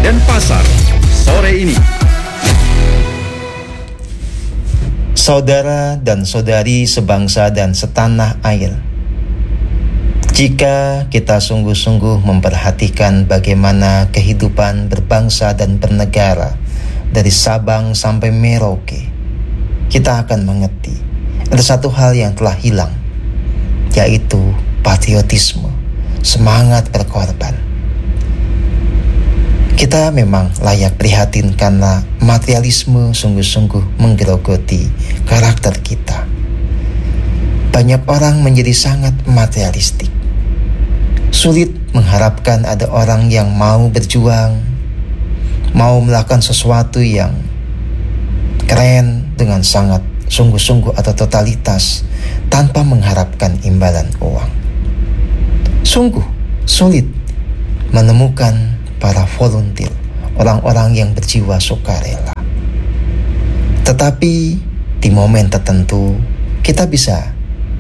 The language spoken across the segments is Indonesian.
Denpasar sore ini. Saudara dan saudari sebangsa dan setanah air, jika kita sungguh-sungguh memperhatikan bagaimana kehidupan berbangsa dan bernegara dari Sabang sampai Merauke, kita akan mengerti ada satu hal yang telah hilang, yaitu patriotisme, semangat berkorban. Kita memang layak prihatin karena materialisme sungguh-sungguh menggerogoti karakter kita. Banyak orang menjadi sangat materialistik. Sulit mengharapkan ada orang yang mau berjuang, mau melakukan sesuatu yang keren dengan sangat sungguh-sungguh atau totalitas tanpa mengharapkan imbalan uang. Sungguh sulit menemukan para volunteer, orang-orang yang berjiwa sukarela. Tetapi di momen tertentu kita bisa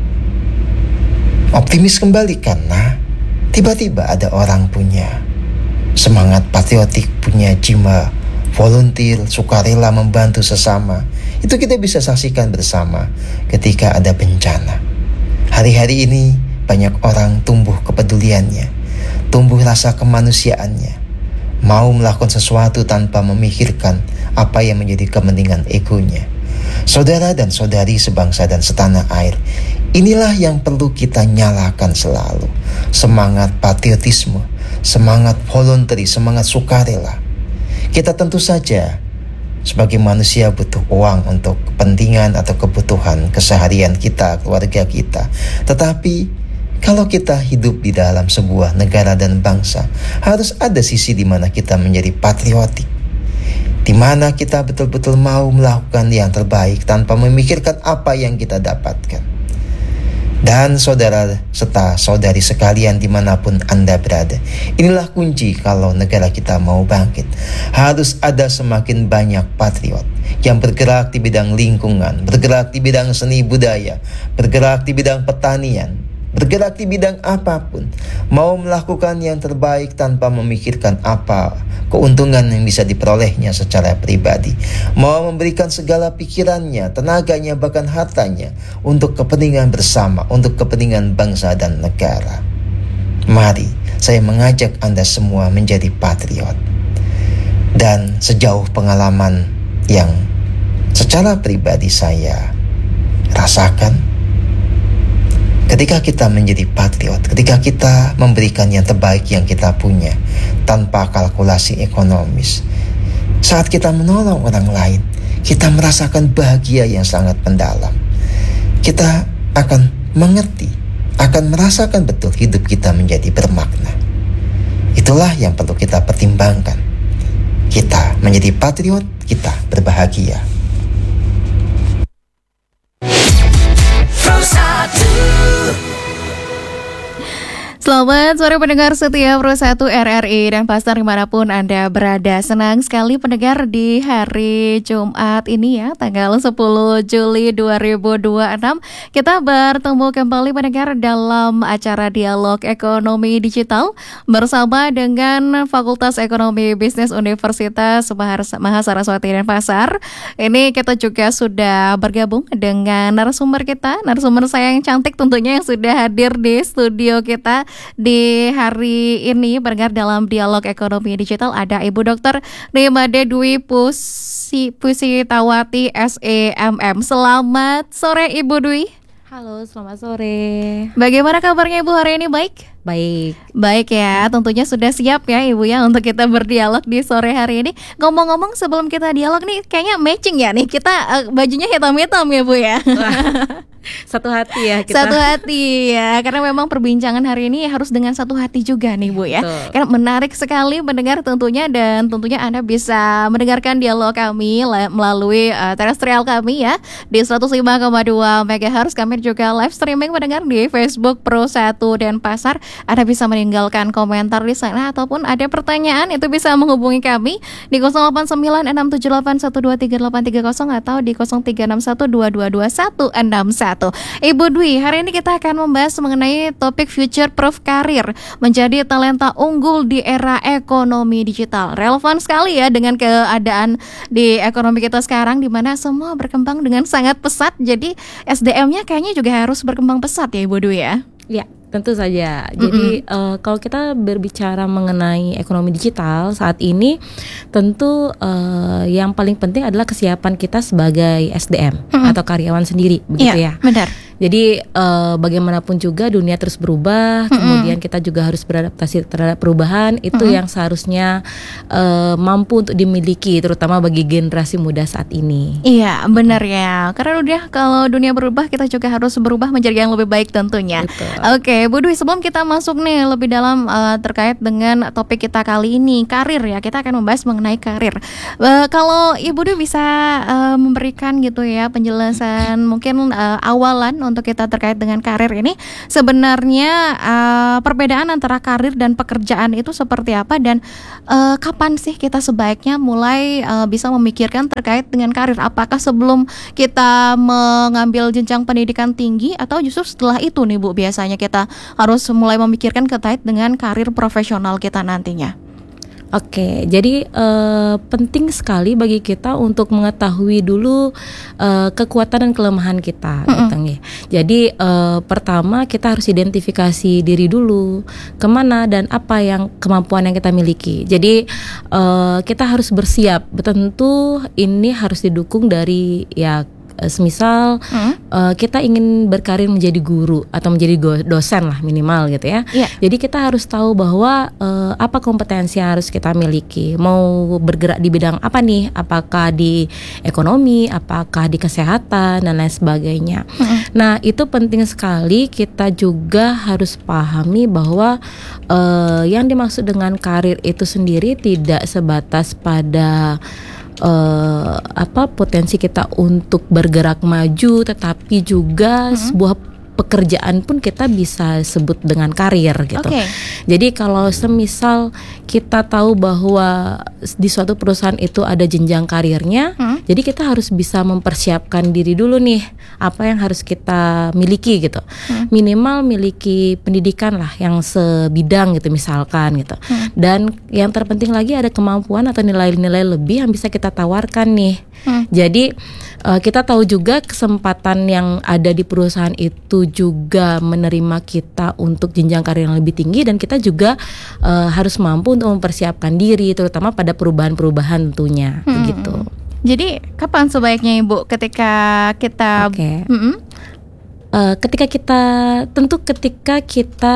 optimis kembali karena tiba-tiba ada orang punya semangat patriotik, punya jiwa volunteer, sukarela membantu sesama. Itu kita bisa saksikan bersama ketika ada bencana. Hari-hari ini banyak orang tumbuh kepeduliannya, tumbuh rasa kemanusiaannya, mau melakukan sesuatu tanpa memikirkan apa yang menjadi kepentingan egonya. Saudara dan saudari sebangsa dan setanah air, inilah yang perlu kita nyalakan selalu. Semangat patriotisme, semangat voluntary, semangat sukarela. Kita tentu saja sebagai manusia butuh uang untuk kepentingan atau kebutuhan keseharian kita, keluarga kita. Tetapi kalau kita hidup di dalam sebuah negara dan bangsa, harus ada sisi di mana kita menjadi patriotik, di mana kita betul-betul mau melakukan yang terbaik tanpa memikirkan apa yang kita dapatkan. Dan saudara serta saudari sekalian dimanapun Anda berada, inilah kunci kalau negara kita mau bangkit. Harus ada semakin banyak patriot yang bergerak di bidang lingkungan, bergerak di bidang seni budaya, bergerak di bidang pertanian, bergerak di bidang apapun, mau melakukan yang terbaik tanpa memikirkan apa keuntungan yang bisa diperolehnya secara pribadi, mau memberikan segala pikirannya, tenaganya, bahkan hartanya untuk kepentingan bersama, untuk kepentingan bangsa dan negara. Mari saya mengajak Anda semua menjadi patriot. Dan sejauh pengalaman yang secara pribadi saya rasakan, ketika kita menjadi patriot, ketika kita memberikan yang terbaik yang kita punya tanpa kalkulasi ekonomis, saat kita menolong orang lain, kita merasakan bahagia yang sangat mendalam. Kita akan mengerti, akan merasakan betul hidup kita menjadi bermakna. Itulah yang perlu kita pertimbangkan. Kita menjadi patriot, kita berbahagia. Selamat sore pendengar setia Pro 1 RRI dan Pasar dimanapun Anda berada. Senang sekali pendengar di hari Jumat ini ya, tanggal 10 Juli 2026. Kita bertemu kembali pendengar dalam acara Dialog Ekonomi Digital bersama dengan Fakultas Ekonomi Bisnis Universitas Mahasaraswati Denpasar. Ini kita juga sudah bergabung dengan narasumber kita, narasumber saya yang cantik tentunya yang sudah hadir di studio kita di hari ini. Pendengar dalam Dialog Ekonomi Digital ada Ibu Dr. Nimade Dwi Pusitawati SEMM. Selamat sore Ibu Dwi. Halo, selamat sore. Bagaimana kabarnya Ibu hari ini? Baik? Baik ya, tentunya sudah siap ya Ibu ya untuk kita berdialog di sore hari ini. Ngomong-ngomong sebelum kita dialog nih, kayaknya matching ya nih, kita bajunya hitam-hitam ya Bu ya. Satu hati ya kita. Satu hati ya, karena memang perbincangan hari ini harus dengan satu hati juga nih Bu ya. Betul. Karena menarik sekali mendengar tentunya, dan tentunya Anda bisa mendengarkan dialog kami melalui terestrial kami ya di 105,2 MHz. Kami juga live streaming mendengar di Facebook Pro 1 Denpasar Anda bisa meninggalkan komentar di sana, ataupun ada pertanyaan itu bisa menghubungi kami di 089678123830 atau di 0361222161. Ibu Dwi, hari ini kita akan membahas mengenai topik future proof karir, menjadi talenta unggul di era ekonomi digital. Relevan sekali ya dengan keadaan di ekonomi kita sekarang, di mana semua berkembang dengan sangat pesat. Jadi SDM-nya kayaknya juga harus berkembang pesat ya Ibu Dwi ya. Ya, tentu saja. Jadi kalau kita berbicara mengenai ekonomi digital saat ini, tentu yang paling penting adalah kesiapan kita sebagai SDM atau karyawan sendiri, begitu ya. Benar. Jadi bagaimanapun juga dunia terus berubah, kemudian kita juga harus beradaptasi terhadap perubahan. Itu yang seharusnya mampu untuk dimiliki, terutama bagi generasi muda saat ini. Iya, benar ya. Karena udah kalau dunia berubah, kita juga harus berubah menjadi yang lebih baik tentunya. Betul. Oke, Bu Dwi, sebelum kita masuk nih lebih dalam terkait dengan topik kita kali ini, karir ya. Kita akan membahas mengenai karir. Kalau Ibu Dwi bisa memberikan gitu ya penjelasan mungkin awalan untuk kita terkait dengan karir ini, sebenarnya perbedaan antara karir dan pekerjaan itu seperti apa, dan kapan sih kita sebaiknya mulai bisa memikirkan terkait dengan karir? Apakah sebelum kita mengambil jenjang pendidikan tinggi, atau justru setelah itu nih Bu, biasanya kita harus mulai memikirkan terkait dengan karir profesional kita nantinya? Oke, jadi penting sekali bagi kita untuk mengetahui dulu kekuatan dan kelemahan kita, gitu ya. Jadi pertama kita harus identifikasi diri dulu, kemana dan apa yang kemampuan yang kita miliki. Jadi kita harus bersiap. Tentu ini harus didukung dari ya. Semisal kita ingin berkarir menjadi guru atau menjadi dosen lah minimal gitu ya. Jadi kita harus tahu bahwa apa kompetensi yang harus kita miliki. Mau bergerak di bidang apa nih? Apakah di ekonomi, apakah di kesehatan dan lain sebagainya. Nah, itu penting sekali. Kita juga harus pahami bahwa yang dimaksud dengan karir itu sendiri tidak sebatas pada potensi kita untuk bergerak maju, tetapi juga sebuah pekerjaan pun kita bisa sebut dengan karir gitu. Jadi kalau semisal kita tahu bahwa di suatu perusahaan itu ada jenjang karirnya, jadi kita harus bisa mempersiapkan diri dulu nih, apa yang harus kita miliki gitu. Minimal miliki pendidikan lah yang sebidang gitu misalkan gitu. Dan yang terpenting lagi ada kemampuan atau nilai-nilai lebih yang bisa kita tawarkan nih. Jadi kita tahu juga kesempatan yang ada di perusahaan itu juga menerima kita untuk jenjang karir yang lebih tinggi, dan kita juga harus mampu untuk mempersiapkan diri terutama pada perubahan-perubahan tentunya begitu. Jadi kapan sebaiknya Ibu ketika kita ketika kita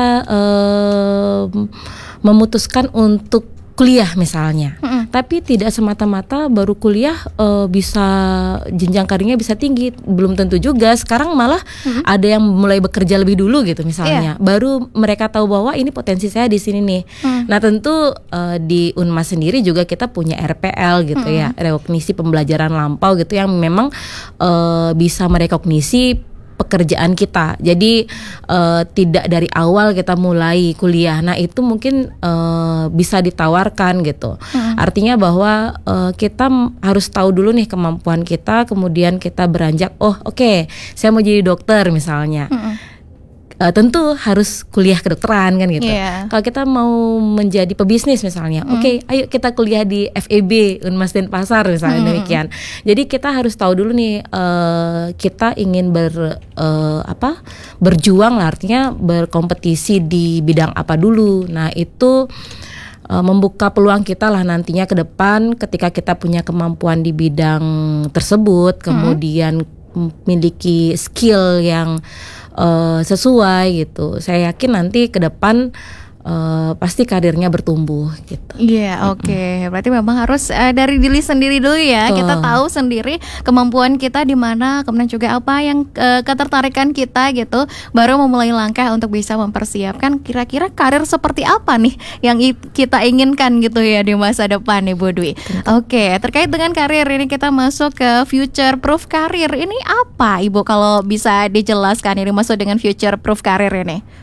memutuskan untuk kuliah misalnya, tapi tidak semata-mata baru kuliah bisa jenjang karirnya bisa tinggi, belum tentu juga. Sekarang malah ada yang mulai bekerja lebih dulu gitu misalnya, baru mereka tahu bahwa ini potensi saya di sini nih. Nah tentu di Unmas sendiri juga kita punya RPL gitu ya, rekognisi pembelajaran lampau gitu, yang memang bisa merekognisi pekerjaan kita. Jadi tidak dari awal kita mulai kuliah. Nah itu mungkin bisa ditawarkan gitu. Artinya bahwa kita harus tahu dulu nih kemampuan kita, kemudian kita beranjak, oke, saya mau jadi dokter misalnya. Tentu harus kuliah kedokteran kan gitu. Kalau kita mau menjadi pebisnis misalnya, oke, ayo kita kuliah di FEB Unmas Denpasar misalnya demikian. Jadi kita harus tahu dulu nih kita ingin berjuang lah, artinya berkompetisi di bidang apa dulu. Nah itu membuka peluang kita lah nantinya ke depan ketika kita punya kemampuan di bidang tersebut, kemudian memiliki skill yang sesuai gitu. Saya yakin nanti ke depan pasti karirnya bertumbuh gitu. Oke. Berarti memang harus dari diri sendiri dulu ya. Kita tahu sendiri kemampuan kita di mana, kemudian juga apa yang ketertarikan kita gitu, baru memulai langkah untuk bisa mempersiapkan kira-kira karir seperti apa nih yang kita inginkan gitu ya di masa depan nih Bu Dwi. Oke, terkait dengan karir ini kita masuk ke future proof karir. Ini apa Ibu, kalau bisa dijelaskan ini maksud dengan future proof karir ini?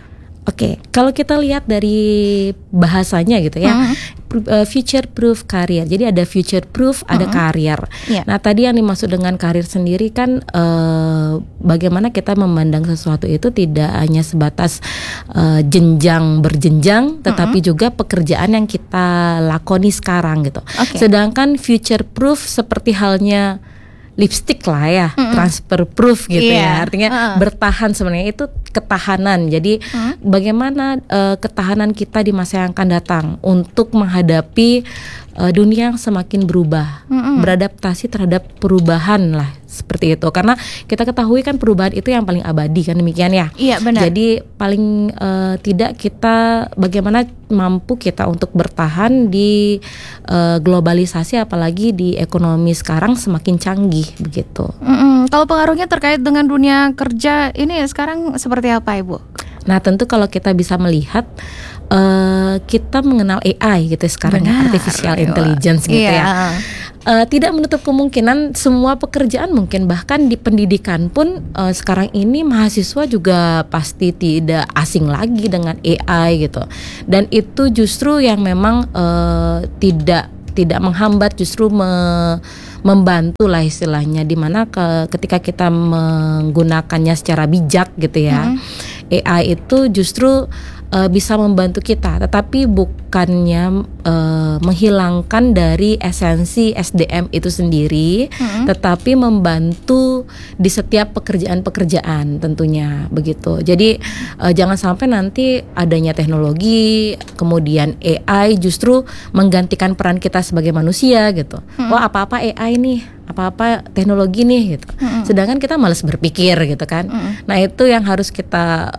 Oke, kalau kita lihat dari bahasanya gitu ya, future proof career. Jadi ada future proof, ada karir. Yeah. Nah, tadi yang dimaksud dengan karir sendiri kan bagaimana kita memandang sesuatu itu tidak hanya sebatas jenjang berjenjang, tetapi juga pekerjaan yang kita lakoni sekarang gitu. Sedangkan future proof seperti halnya lipstick lah ya, transfer proof gitu ya. Artinya bertahan, sebenarnya itu ketahanan. Jadi bagaimana ketahanan kita di masa yang akan datang untuk menghadapi dunia yang semakin berubah, beradaptasi terhadap perubahan lah, seperti itu. Karena kita ketahui kan perubahan itu yang paling abadi kan, demikian ya. Iya, benar. Jadi paling tidak kita bagaimana mampu kita untuk bertahan di globalisasi, apalagi di ekonomi sekarang semakin canggih begitu. Kalau pengaruhnya terkait dengan dunia kerja ini sekarang seperti apa, Ibu? Nah, tentu kalau kita bisa melihat kita mengenal AI gitu sekarang, artificial intelligence gitu ya. Tidak menutup kemungkinan semua pekerjaan, mungkin bahkan di pendidikan pun sekarang ini mahasiswa juga pasti tidak asing lagi dengan AI gitu. Dan itu justru yang memang tidak menghambat, justru membantu lah istilahnya, dimana ketika kita menggunakannya secara bijak gitu ya. AI itu justru bisa membantu kita, tetapi bukannya menghilangkan dari esensi SDM itu sendiri, tetapi membantu di setiap pekerjaan-pekerjaan tentunya begitu. Jadi jangan sampai nanti adanya teknologi, kemudian AI justru menggantikan peran kita sebagai manusia gitu. Wah, apa-apa AI nih, apa-apa teknologi nih gitu. Sedangkan kita malas berpikir gitu kan. Nah, itu yang harus kita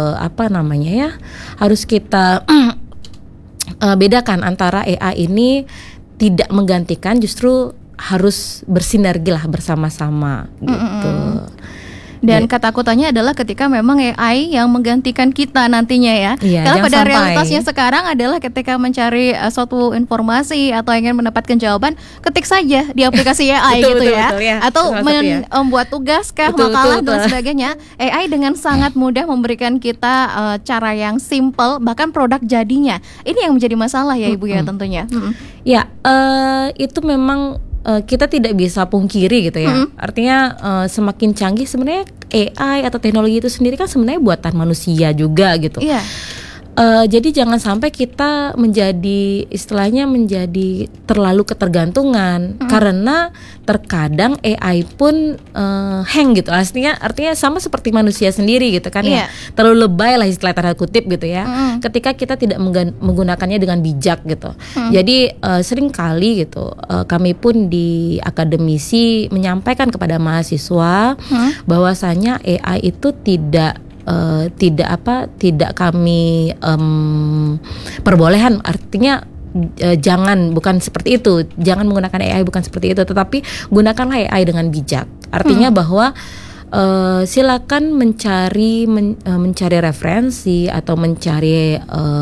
harus kita bedakan antara AI ini tidak menggantikan, justru harus bersinergi lah bersama-sama gitu. Dan ketakutannya adalah ketika memang AI yang menggantikan kita nantinya ya. Karena pada realitasnya sekarang adalah ketika mencari suatu informasi atau ingin mendapatkan jawaban, ketik saja di aplikasi AI gitu ya. Atau membuat tugas kah, makalah dan sebagainya. AI dengan sangat mudah memberikan kita cara yang simple, bahkan produk jadinya. Ini yang menjadi masalah ya Ibu ya tentunya. Ya, itu memang kita tidak bisa pungkiri gitu ya. Artinya semakin canggih sebenarnya AI atau teknologi itu sendiri kan sebenarnya buatan manusia juga gitu. Jadi jangan sampai kita menjadi terlalu ketergantungan, karena terkadang AI pun hang gitu. Artinya sama seperti manusia sendiri gitu kan ya. Terlalu lebay lah istilah tanda kutip gitu ya. Ketika kita tidak menggunakannya dengan bijak gitu. Jadi sering kali gitu kami pun di akademisi menyampaikan kepada mahasiswa bahwasanya AI itu tidak kami perbolehkan, artinya bukan seperti itu, jangan menggunakan AI bukan seperti itu, tetapi gunakanlah AI dengan bijak. Artinya bahwa silakan mencari referensi atau mencari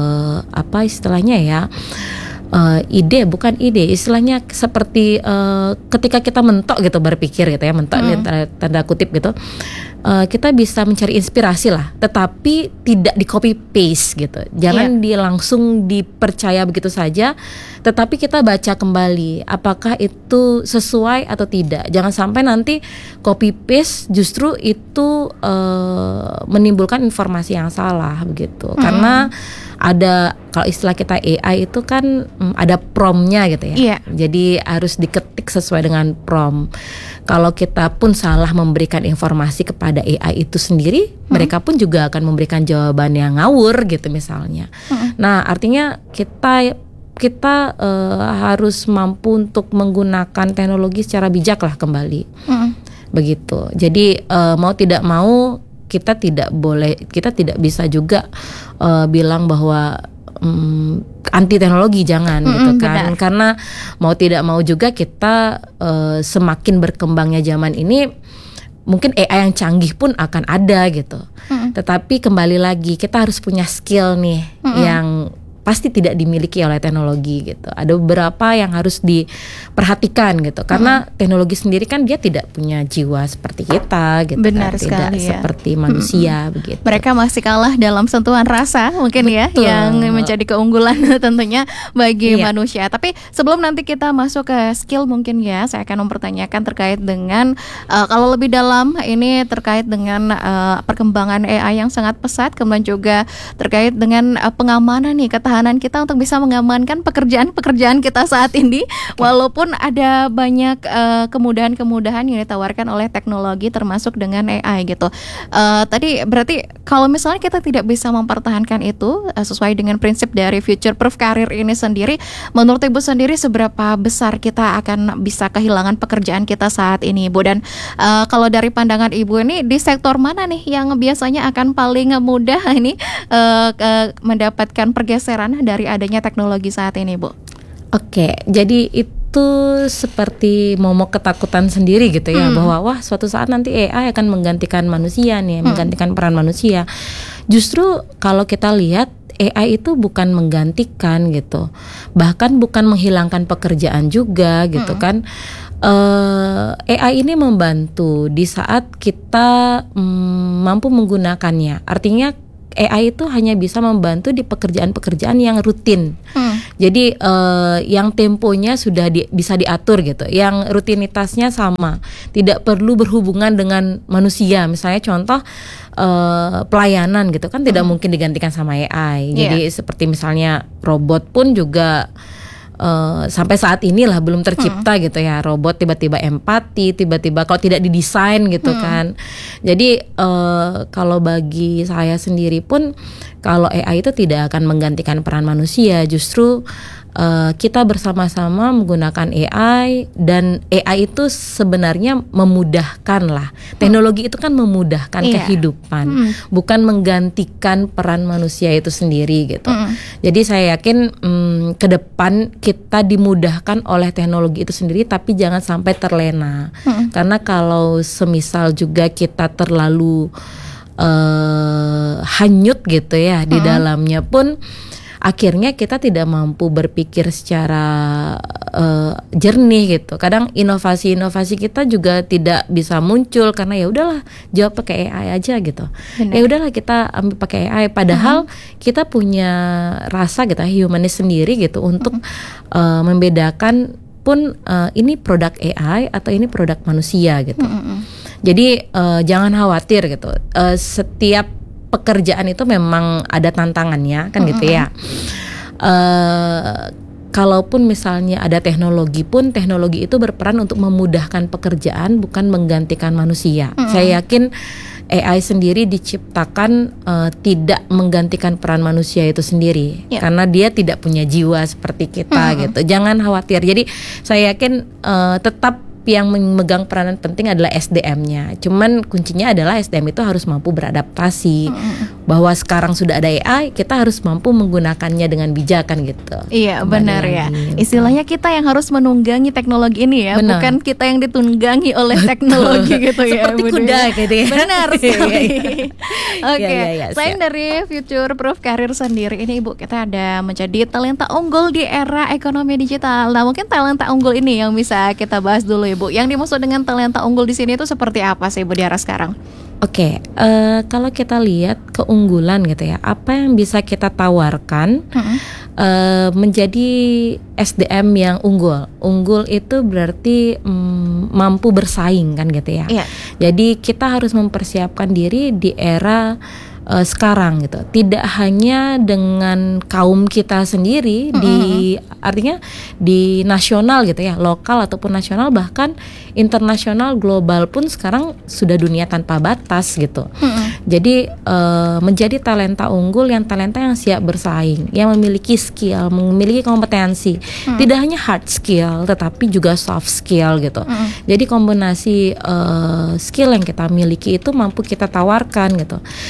ide, istilahnya seperti ketika kita mentok gitu berpikir gitu ya, mentok tanda kutip gitu, kita bisa mencari inspirasi lah, tetapi tidak di copy paste gitu, jangan langsung dipercaya begitu saja, tetapi kita baca kembali apakah itu sesuai atau tidak. Jangan sampai nanti copy paste justru itu menimbulkan informasi yang salah begitu. Karena ada, kalau istilah kita AI itu kan ada promptnya gitu ya. Jadi harus diketik sesuai dengan prompt. Kalau kita pun salah memberikan informasi kepada AI itu sendiri, mereka pun juga akan memberikan jawaban yang ngawur gitu misalnya. Nah, artinya kita harus mampu untuk menggunakan teknologi secara bijak lah kembali. Begitu. Jadi mau tidak mau kita tidak bisa juga bilang bahwa anti teknologi, jangan gitu kan. Benar. Karena mau tidak mau juga kita semakin berkembangnya zaman ini, mungkin AI yang canggih pun akan ada gitu. Tetapi kembali lagi kita harus punya skill nih yang pasti tidak dimiliki oleh teknologi gitu. Ada beberapa yang harus diperhatikan gitu. Karena teknologi sendiri kan dia tidak punya jiwa seperti kita gitu. Benar kan. sekali, tidak ya. seperti manusia begitu. Mereka masih kalah dalam sentuhan rasa mungkin Betul. ya, yang menjadi keunggulan tentunya bagi Iya. manusia. Tapi sebelum nanti kita masuk ke skill mungkin ya, saya akan mempertanyakan terkait dengan kalau lebih dalam ini terkait dengan perkembangan AI yang sangat pesat, kemudian juga terkait dengan pengamanan nih, ketahanan kita untuk bisa mengamankan pekerjaan kita saat ini. Walaupun ada banyak kemudahan-kemudahan yang ditawarkan oleh teknologi termasuk dengan AI gitu. Tadi berarti kalau misalnya kita tidak bisa mempertahankan itu sesuai dengan prinsip dari future proof career ini sendiri, menurut Ibu sendiri seberapa besar kita akan bisa kehilangan pekerjaan kita saat ini, Ibu? Dan kalau dari pandangan Ibu ini di sektor mana nih yang biasanya akan paling mudah ini mendapatkan pergeseran dari adanya teknologi saat ini, Bu? Oke, jadi itu seperti momok ketakutan sendiri gitu ya, bahwa wah suatu saat nanti AI akan menggantikan manusia nih, menggantikan peran manusia. Justru kalau kita lihat AI itu bukan menggantikan gitu, bahkan bukan menghilangkan pekerjaan juga gitu kan. AI ini membantu di saat kita mampu menggunakannya. Artinya AI itu hanya bisa membantu di pekerjaan-pekerjaan yang rutin. Jadi yang temponya sudah bisa diatur gitu, yang rutinitasnya sama, tidak perlu berhubungan dengan manusia. Misalnya contoh pelayanan gitu kan tidak mungkin digantikan sama AI. Jadi seperti misalnya robot pun juga sampai saat inilah belum tercipta gitu ya, robot tiba-tiba empati, tiba-tiba kalau tidak didesain gitu kan. Jadi kalau bagi saya sendiri pun kalau AI itu tidak akan menggantikan peran manusia, justru kita bersama-sama menggunakan AI, dan AI itu sebenarnya memudahkan lah. Teknologi itu kan memudahkan kehidupan, bukan menggantikan peran manusia itu sendiri gitu. Jadi saya yakin ke depan kita dimudahkan oleh teknologi itu sendiri, tapi jangan sampai terlena. Karena kalau semisal juga kita terlalu hanyut gitu ya di dalamnya pun, akhirnya kita tidak mampu berpikir secara jernih gitu. Kadang inovasi-inovasi kita juga tidak bisa muncul karena ya udahlah jawab pakai AI aja gitu. Ya udahlah kita ambil pakai AI, padahal kita punya rasa gitu, humanis sendiri gitu untuk membedakan pun ini produk AI atau ini produk manusia gitu. Jadi jangan khawatir gitu. Setiap pekerjaan itu memang ada tantangannya kan gitu ya. Kalaupun misalnya ada teknologi pun, teknologi itu berperan untuk memudahkan pekerjaan, bukan menggantikan manusia. Saya yakin AI sendiri diciptakan tidak menggantikan peran manusia itu sendiri, karena dia tidak punya jiwa seperti kita gitu. Jangan khawatir. Jadi saya yakin tetap yang memegang peranan penting adalah SDM-nya. Cuman kuncinya adalah SDM itu harus mampu beradaptasi. Bahwa sekarang sudah ada AI, kita harus mampu menggunakannya dengan bijak kan gitu. Iya benar ya. Istilahnya kita yang harus menunggangi teknologi ini ya, bukan kita yang ditunggangi oleh teknologi gitu ya. Seperti kuda gitu ya. Benar sekali. Oke, selain siap. dari Future Proof Career sendiri ini Ibu, kita ada menjadi talenta unggul di era ekonomi digital. Nah mungkin talenta unggul ini yang bisa kita bahas dulu Ibu. Yang dimaksud dengan talenta unggul di sini itu seperti apa sih Ibu di era sekarang? Oke, kalau kita lihat keunggulan gitu ya, apa yang bisa kita tawarkan menjadi SDM yang unggul. Unggul itu berarti mampu bersaing kan gitu ya. Jadi kita harus mempersiapkan diri di era sekarang gitu. Tidak hanya dengan kaum kita sendiri artinya di nasional gitu ya, lokal ataupun nasional, bahkan internasional, global pun sekarang sudah dunia tanpa batas gitu. Jadi menjadi talenta unggul, yang talenta yang siap bersaing, yang memiliki skill, memiliki kompetensi. Tidak hanya hard skill tetapi juga soft skill gitu. Jadi kombinasi skill yang kita miliki itu mampu kita tawarkan gitu. Tidak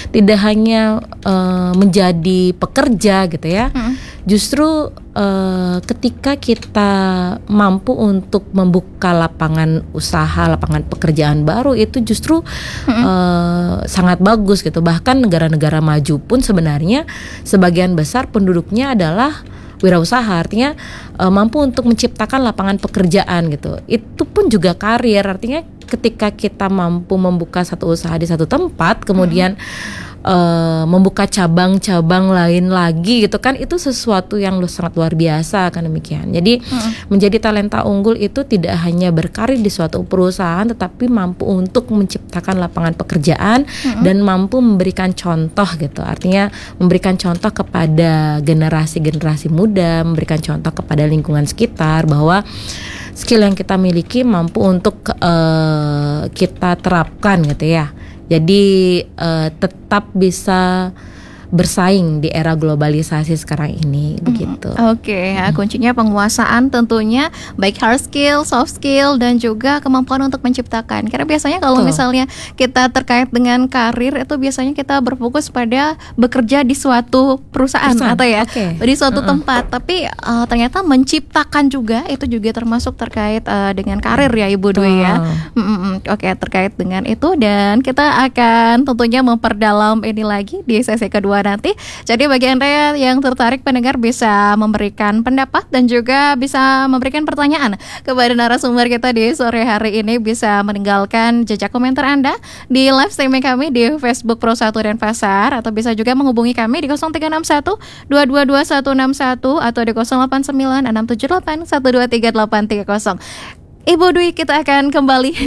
hanya menjadi pekerja gitu ya. Justru ketika kita mampu untuk membuka lapangan usaha, lapangan pekerjaan baru, itu justru sangat bagus gitu. Bahkan negara-negara maju pun sebenarnya sebagian besar penduduknya adalah wirausaha, artinya mampu untuk menciptakan lapangan pekerjaan gitu. Itu pun juga karir, artinya ketika kita mampu membuka satu usaha di satu tempat, kemudian membuka cabang-cabang lain lagi gitu kan, itu sesuatu yang sangat luar biasa kan, demikian. Jadi menjadi talenta unggul itu tidak hanya berkarir di suatu perusahaan, tetapi mampu untuk menciptakan lapangan pekerjaan dan mampu memberikan contoh gitu. Artinya memberikan contoh kepada generasi-generasi muda, memberikan contoh kepada lingkungan sekitar bahwa skill yang kita miliki mampu untuk kita terapkan gitu ya. Jadi tetap bisa bersaing di era globalisasi sekarang ini begitu. Oke, ya, kuncinya penguasaan tentunya, baik hard skill, soft skill, dan juga kemampuan untuk menciptakan. Karena biasanya kalau misalnya kita terkait dengan karir, itu biasanya kita berfokus pada bekerja di suatu perusahaan atau ya di suatu tempat. Tapi ternyata menciptakan juga itu juga termasuk terkait dengan karir ya Ibu Dwi ya. Oke, terkait dengan itu, dan kita akan tentunya memperdalam ini lagi di sesi kedua nanti. Jadi bagi Anda yang tertarik pendengar bisa memberikan pendapat dan juga bisa memberikan pertanyaan kepada narasumber kita di sore hari ini. Bisa meninggalkan jejak komentar Anda di live streaming kami di Facebook Pro 1 Denpasar, atau bisa juga menghubungi kami di 0361 222 161 atau di 089 678 123 830. Ibu Dwi, kita akan kembali